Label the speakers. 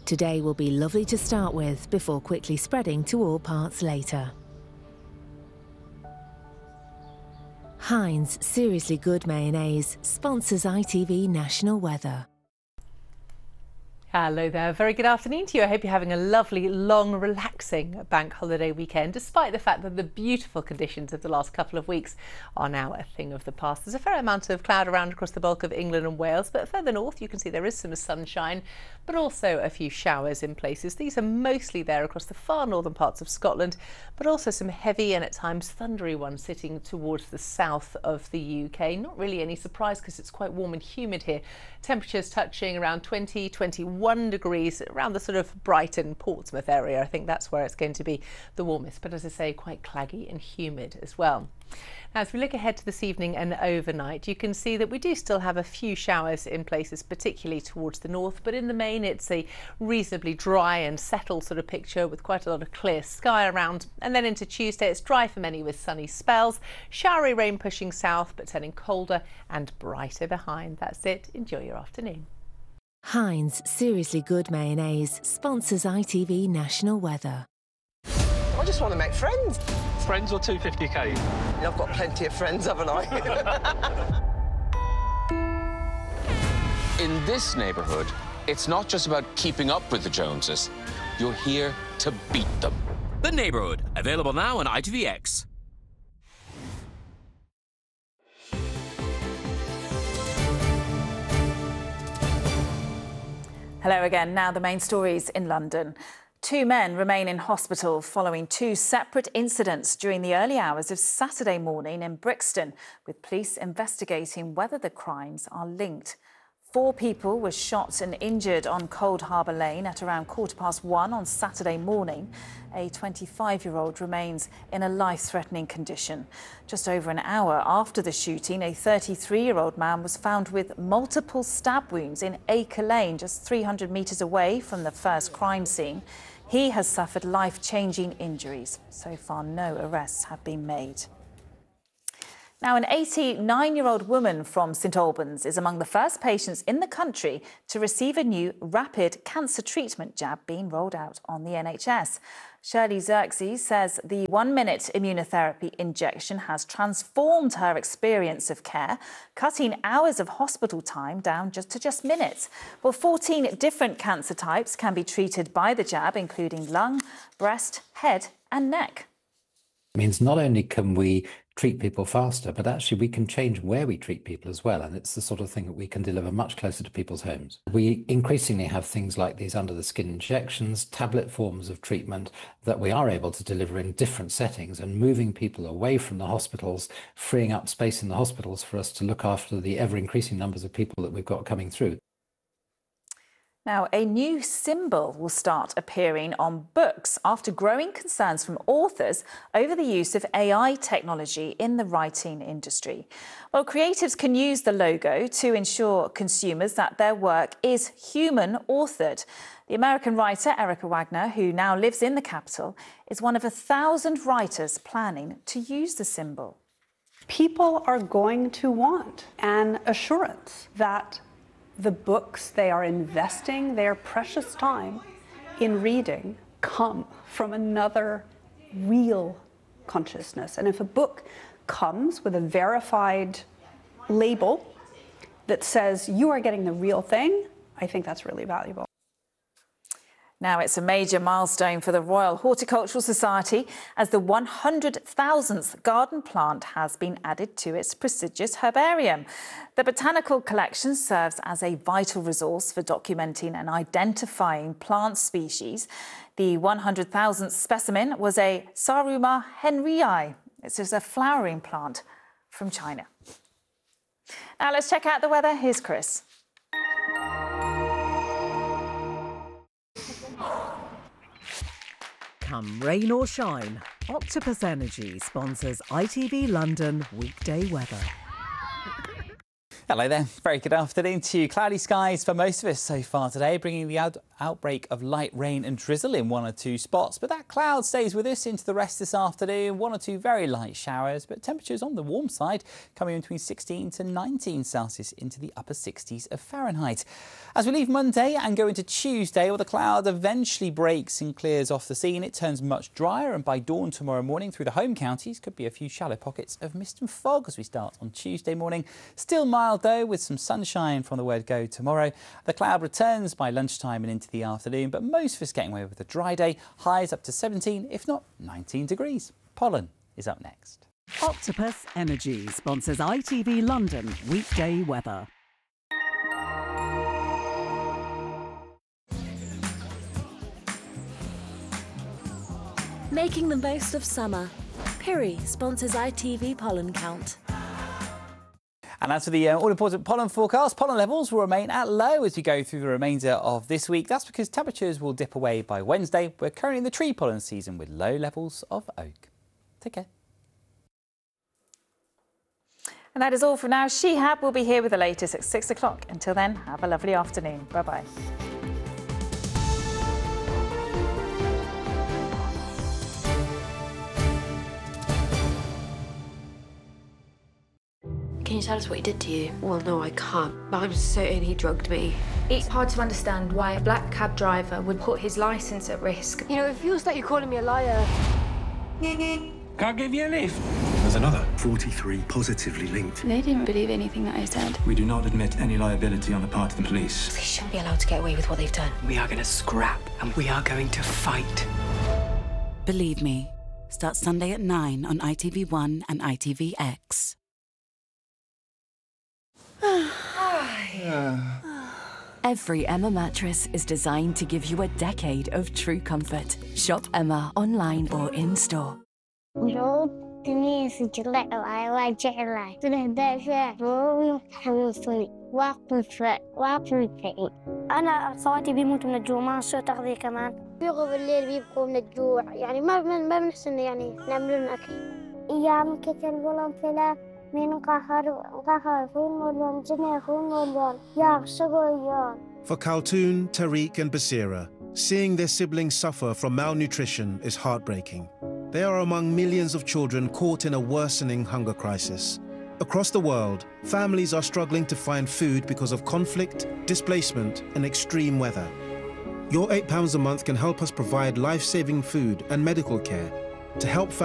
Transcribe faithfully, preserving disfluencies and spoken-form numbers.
Speaker 1: Today will be lovely to start with before quickly spreading to all parts later. Heinz Seriously Good Mayonnaise sponsors I T V National Weather.
Speaker 2: Hello there, very good afternoon to you. I hope you're having a lovely, long, relaxing bank holiday weekend, despite the fact that the beautiful conditions of the last couple of weeks are now a thing of the past. There's a fair amount of cloud around across the bulk of England and Wales, but further north you can see there is some sunshine, but also a few showers in places. These are mostly there across the far northern parts of Scotland, but also some heavy and at times thundery ones sitting towards the south of the U K. Not really any surprise because it's quite warm and humid here. Temperatures touching around twenty, twenty-one degrees around the sort of Brighton, Portsmouth area. I think that's where it's going to be the warmest, but as I say, quite claggy and humid as well. Now, as we look ahead to this evening and overnight, you can see that we do still have a few showers in places, particularly towards the north, but in the main it's a reasonably dry and settled sort of picture with quite a lot of clear sky around. And then into Tuesday, it's dry for many with sunny spells, showery rain pushing south, but turning colder and brighter behind. That's it. Enjoy your afternoon.
Speaker 1: Heinz Seriously Good Mayonnaise sponsors I T V National Weather.
Speaker 3: I just want to make friends.
Speaker 4: Friends or two fifty K?
Speaker 3: I've got plenty of friends, haven't I?
Speaker 5: In this neighbourhood, it's not just about keeping up with the Joneses. You're here to beat them.
Speaker 6: The Neighbourhood, available now on I T V X.
Speaker 7: Hello again. Now the main stories in London. Two men remain in hospital following two separate incidents during the early hours of Saturday morning in Brixton, with police investigating whether the crimes are linked. Four people were shot and injured on Cold Harbour Lane at around quarter past one on Saturday morning. A twenty-five-year-old remains in a life-threatening condition. Just over an hour after the shooting, a thirty-three-year-old man was found with multiple stab wounds in Acre Lane, just three hundred metres away from the first crime scene. He has suffered life-changing injuries. So far, no arrests have been made. Now, an eighty-nine-year-old woman from St Albans is among the first patients in the country to receive a new rapid cancer treatment jab being rolled out on the N H S. Shirley Xerxes says the one-minute immunotherapy injection has transformed her experience of care, cutting hours of hospital time down just to just minutes. Well, fourteen different cancer types can be treated by the jab, including lung, breast, head and neck.
Speaker 8: It means not only can we treat people faster, but actually we can change where we treat people as well. And it's the sort of thing that we can deliver much closer to people's homes. We increasingly have things like these under the skin injections, tablet forms of treatment that we are able to deliver in different settings and moving people away from the hospitals, freeing up space in the hospitals for us to look after the ever increasing numbers of people that we've got coming through.
Speaker 7: Now, a new symbol will start appearing on books after growing concerns from authors over the use of A I technology in the writing industry. Well, creatives can use the logo to ensure consumers that their work is human-authored. The American writer Erica Wagner, who now lives in the capital, is one of a thousand writers planning to use the symbol.
Speaker 9: People are going to want an assurance that the books they are investing their precious time in reading come from another real consciousness. And if a book comes with a verified label that says you are getting the real thing, I think that's really valuable.
Speaker 7: Now, it's a major milestone for the Royal Horticultural Society as the one hundred thousandth garden plant has been added to its prestigious herbarium. The botanical collection serves as a vital resource for documenting and identifying plant species. The one hundred thousandth specimen was a Saruma henryi. This is a flowering plant from China. Now, let's check out the weather. Here's Chris.
Speaker 10: Come rain or shine, Octopus Energy sponsors I T V London weekday weather.
Speaker 11: Hello there. Very good afternoon to you. Cloudy skies for most of us so far today, bringing the out outbreak of light rain and drizzle in one or two spots. But that cloud stays with us into the rest this afternoon. One or two very light showers, but temperatures on the warm side coming in between sixteen to nineteen Celsius into the upper sixties of Fahrenheit. As we leave Monday and go into Tuesday, well, the cloud eventually breaks and clears off the scene. It turns much drier, and by dawn tomorrow morning through the home counties could be a few shallow pockets of mist and fog as we start on Tuesday morning. Still mild though, with some sunshine from the word go tomorrow. The cloud returns by lunchtime and into the afternoon, but most of us getting away with a dry day. Highs up to seventeen, if not nineteen degrees. Pollen is up next.
Speaker 10: Octopus Energy sponsors I T V London weekday weather.
Speaker 1: Making the most of summer. Piri sponsors I T V pollen count.
Speaker 11: And as for the uh, all-important pollen forecast, pollen levels will remain at low as we go through the remainder of this week. That's because temperatures will dip away by Wednesday. We're currently in the tree pollen season with low levels of oak. Take care.
Speaker 7: And that is all for now. Shihab will be here with the latest at six o'clock. Until then, have a lovely afternoon. Bye-bye.
Speaker 12: Can you tell us what he did to you? Well, no, I can't. But I'm certain he drugged me.
Speaker 13: It's hard to understand why a black cab driver would put his licence at risk.
Speaker 12: You know, it feels like you're calling me a liar.
Speaker 14: Can I give you a lift? There's another. forty-three positively linked.
Speaker 15: They didn't believe anything that I said.
Speaker 14: We do not admit any liability on the part of the police.
Speaker 12: They shouldn't be allowed to get away with what they've done.
Speaker 16: We are going to scrap and we are going to fight.
Speaker 17: Believe Me. Starts Sunday at nine on I T V one and I T V X.
Speaker 18: Every Emma mattress is designed to give you a decade of true comfort. Shop Emma online or in-store.
Speaker 19: أنا أخواتي بيموتوا من الجوع ما صرت تغذية كمان بيغوا بالليل بيبكوا من الجوع يعني ما ما بنحسن يعني نعمل لنا أكل أيام كتل ولم فلا من قهر قهر فين مليون جنيه فين مليون يا شغل.
Speaker 20: For Khaltoon, Tariq and Basira, seeing their siblings suffer from malnutrition is heartbreaking. They are among millions of children caught in a worsening hunger crisis. Across the world, families are struggling to find food because of conflict, displacement and extreme weather. Your eight pounds a month can help us provide life-saving food and medical care to help families